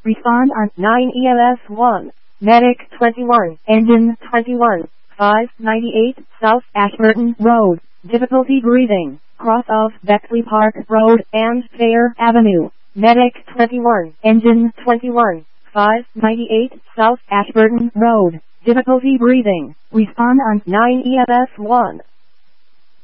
Respond on 9 EMS 1. Medic 21. Engine 21. 598 South Ashburton Road. Difficulty breathing. Cross of Bexley Park Road and Fair Avenue. Medic 21. Engine 21. 598 South Ashburton Road. Difficulty breathing. Respond on 9 EMS 1.